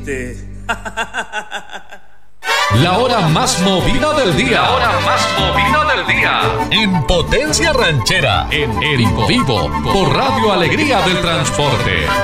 La hora más movida del día. La hora más movida del día. En Potencia Ranchera. En vivo. Por Radio Alegría del Transporte.